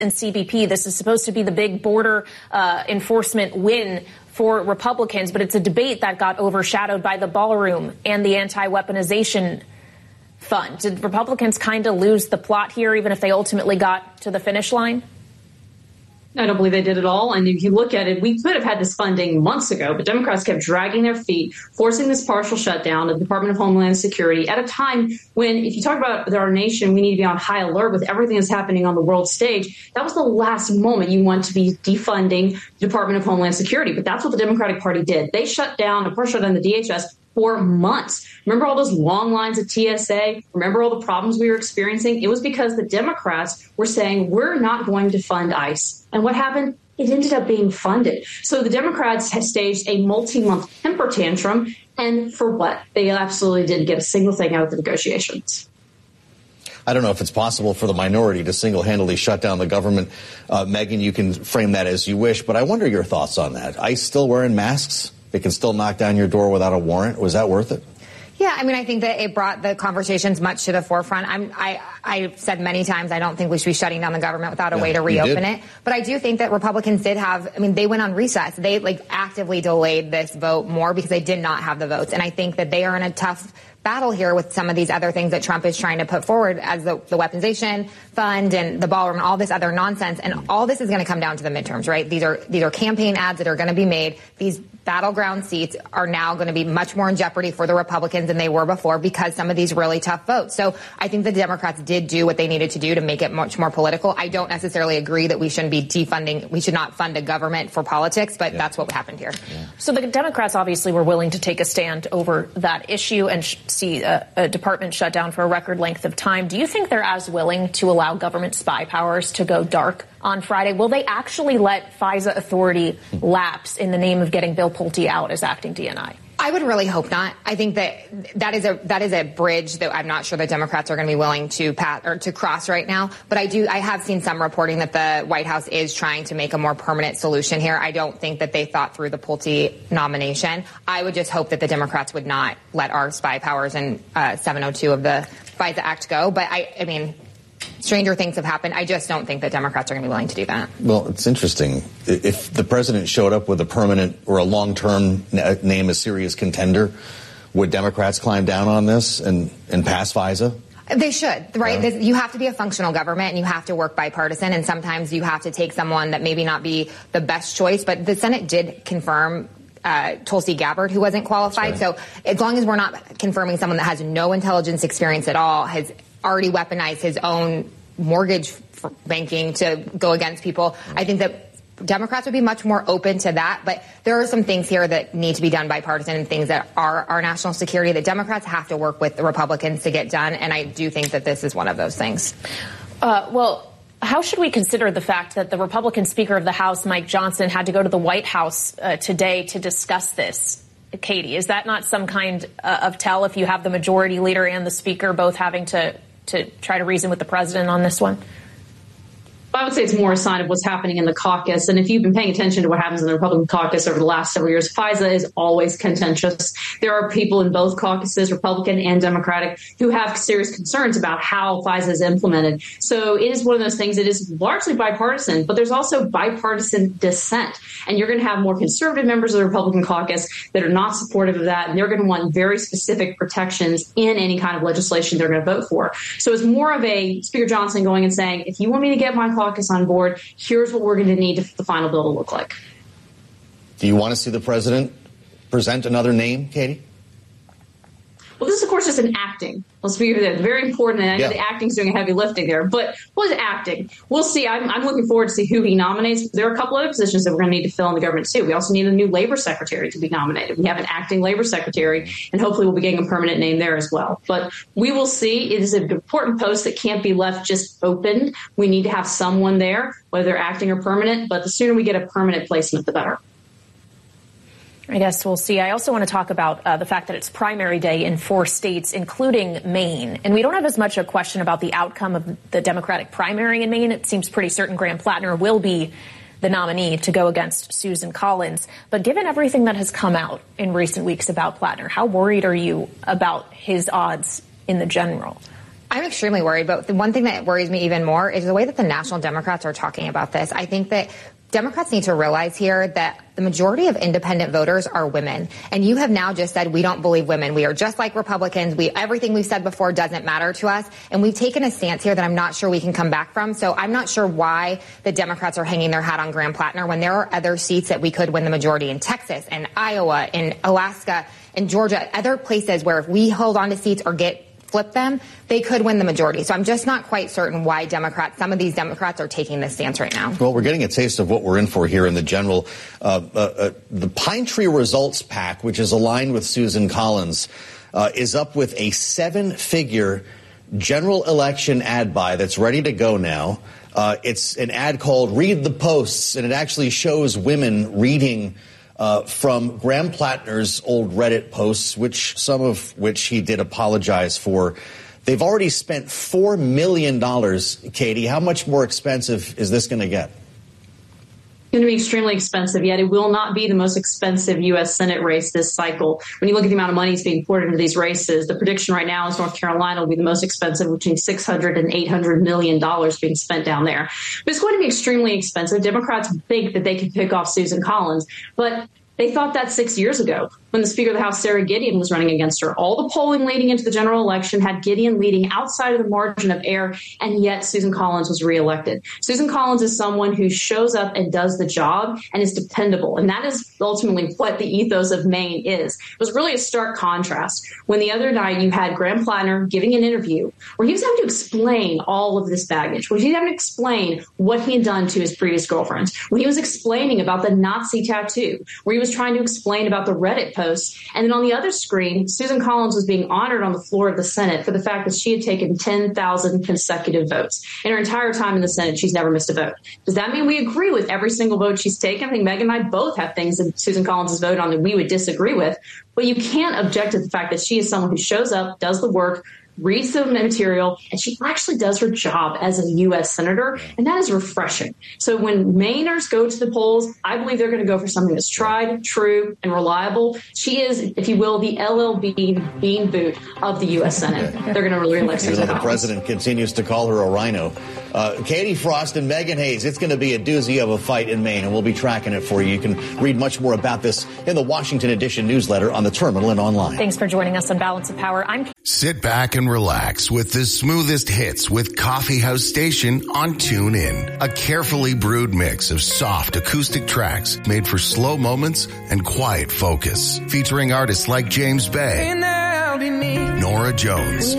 and CBP. This is supposed to be the big border enforcement win for Republicans, but it's a debate that got overshadowed by the ballroom and the anti-weaponization fund. Did Republicans kind of lose the plot here, even if they ultimately got to the finish line? I don't believe they did at all. And if you look at it, we could have had this funding months ago, but Democrats kept dragging their feet, forcing this partial shutdown of the Department of Homeland Security at a time when, if you talk about our nation, we need to be on high alert with everything that's happening on the world stage. That was the last moment you want to be defunding the Department of Homeland Security. But that's what the Democratic Party did. They shut down the DHS for months. Remember all those long lines at TSA? Remember all the problems we were experiencing? It was because the Democrats were saying, we're not going to fund ICE. And what happened? It ended up being funded. So the Democrats have staged a multi-month temper tantrum. And for what? They absolutely didn't get a single thing out of the negotiations. I don't know if it's possible for the minority to single-handedly shut down the government. Megan, you can frame that as you wish, but I wonder your thoughts on that. ICE still wearing masks? They can still knock down your door without a warrant. Was that worth it? Yeah, I mean, I think that it brought the conversations much to the forefront. I've said many times I don't think we should be shutting down the government without a way to reopen it. But I do think that Republicans did have, I mean, they went on recess. They actively delayed this vote more because they did not have the votes. And I think that they are in a tough battle here with some of these other things that Trump is trying to put forward as the weaponization fund and the ballroom and all this other nonsense. And all this is going to come down to the midterms, right? These are campaign ads that are going to be made. These battleground seats are now going to be much more in jeopardy for the Republicans than they were before because some of these really tough votes. So I think the Democrats did do what they needed to do to make it much more political. I don't necessarily agree that we shouldn't be defunding. We should not fund a government for politics, but that's what happened here. Yeah. So the Democrats obviously were willing to take a stand over that issue and see a department shut down for a record length of time. Do you think they're as willing to allow government spy powers to go dark on Friday? Will they actually let FISA authority lapse in the name of getting Bill Pulte out as acting DNI? I would really hope not. I think that is a bridge that I'm not sure the Democrats are going to be willing to pass or to cross right now. But I have seen some reporting that the White House is trying to make a more permanent solution here. I don't think that they thought through the Pulte nomination. I would just hope that the Democrats would not let our spy powers and 702 of the FISA Act go. But I mean, stranger things have happened. I just don't think that Democrats are going to be willing to do that. Well, it's interesting. If the president showed up with a permanent or a long-term name a serious contender, would Democrats climb down on this and pass FISA? They should, right? You have to be a functional government and you have to work bipartisan. And sometimes you have to take someone that maybe not be the best choice. But the Senate did confirm Tulsi Gabbard, who wasn't qualified. So as long as we're not confirming someone that has no intelligence experience at all, has already weaponized his own mortgage banking to go against people, I think that Democrats would be much more open to that. But there are some things here that need to be done bipartisan and things that are our national security that Democrats have to work with the Republicans to get done. And I do think that this is one of those things. Well, how should we consider the fact that the Republican Speaker of the House, Mike Johnson, had to go to the White House today to discuss this? Katie, is that not some kind of tell if you have the majority leader and the speaker both having to try to reason with the president on this one? I would say it's more a sign of what's happening in the caucus. And if you've been paying attention to what happens in the Republican caucus over the last several years, FISA is always contentious. There are people in both caucuses, Republican and Democratic, who have serious concerns about how FISA is implemented. So it is one of those things that is largely bipartisan, but there's also bipartisan dissent. And you're going to have more conservative members of the Republican caucus that are not supportive of that. And they're going to want very specific protections in any kind of legislation they're going to vote for. So it's more of a Speaker Johnson going and saying, if you want me to get my caucus on board, here's what we're going to need for the final bill to look like. Do you want to see the president present another name, Katie? Well, this is, of course, just an acting. Let's be very important. And I know the acting's doing a heavy lifting there. But what is acting? We'll see. I'm looking forward to see who he nominates. There are a couple other positions that we're going to need to fill in the government, too. We also need a new labor secretary to be nominated. We have an acting labor secretary, and hopefully we'll be getting a permanent name there as well. But we will see. It is an important post that can't be left just open. We need to have someone there, whether they're acting or permanent. But the sooner we get a permanent placement, the better. I guess we'll see. I also want to talk about the fact that it's primary day in 4 states, including Maine. And we don't have as much a question about the outcome of the Democratic primary in Maine. It seems pretty certain Graham Plattner will be the nominee to go against Susan Collins. But given everything that has come out in recent weeks about Plattner, how worried are you about his odds in the general? I'm extremely worried, but the one thing that worries me even more is the way that the National Democrats are talking about this. I think that Democrats need to realize here that the majority of independent voters are women. And you have now just said we don't believe women. We are just like Republicans. Everything we've said before doesn't matter to us. And we've taken a stance here that I'm not sure we can come back from. So I'm not sure why the Democrats are hanging their hat on Graham Plattner when there are other seats that we could win the majority in Texas and Iowa, in Alaska, in Georgia, other places where if we hold on to seats or flip them, they could win the majority. So I'm just not quite certain why some of these Democrats are taking this stance right now. Well, we're getting a taste of what we're in for here in the general. The Pine Tree Results PAC, which is aligned with Susan Collins, is up with a 7-figure general election ad buy that's ready to go now. It's an ad called Read the Posts, and it actually shows women reading from Graham Plattner's old Reddit posts, some of which he did apologize for. They've already spent $4 million, Katie. How much more expensive is this going to get? It's going to be extremely expensive, yet it will not be the most expensive U.S. Senate race this cycle. When you look at the amount of money that's being poured into these races, the prediction right now is North Carolina will be the most expensive, between $600 and $800 million being spent down there. But it's going to be extremely expensive. Democrats think that they can pick off Susan Collins, but they thought that 6 years ago when the Speaker of the House, Sarah Gideon, was running against her. All the polling leading into the general election had Gideon leading outside of the margin of error, and yet Susan Collins was reelected. Susan Collins is someone who shows up and does the job and is dependable, and that is ultimately what the ethos of Maine is. It was really a stark contrast when the other night you had Graham Plattner giving an interview where he was having to explain all of this baggage, where he was having to explain what he had done to his previous girlfriends, when he was explaining about the Nazi tattoo, where he was trying to explain about the Reddit post. And then on the other screen, Susan Collins was being honored on the floor of the Senate for the fact that she had taken 10,000 consecutive votes. In her entire time in the Senate, she's never missed a vote. Does that mean we agree with every single vote she's taken? I think Megan and I both have things in Susan Collins' vote on that we would disagree with. But you can't object to the fact that she is someone who shows up, does the work, reads the material, and she actually does her job as a U.S. Senator, and that is refreshing. So when Mainers go to the polls, I believe they're going to go for something that's tried, true, and reliable. She is, if you will, the LL Bean boot of the U.S. Senate. They're going to really elect Susan Collins. The president continues to call her a rhino. Katie Frost and Megan Hayes, it's going to be a doozy of a fight in Maine, and we'll be tracking it for you. You can read much more about this in the Washington Edition newsletter on the Terminal and online. Thanks for joining us on Balance of Power. Sit back and relax with the smoothest hits with Coffee House Station on TuneIn. A carefully brewed mix of soft acoustic tracks made for slow moments and quiet focus. Featuring artists like James Bay, Nora Jones,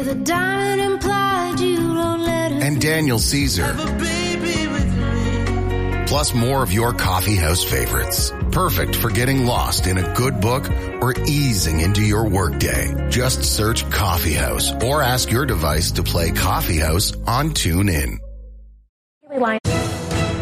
and Daniel Caesar. Plus more of your coffee house favorites. Perfect for getting lost in a good book or easing into your workday. Just search Coffee House or ask your device to play Coffee House on TuneIn.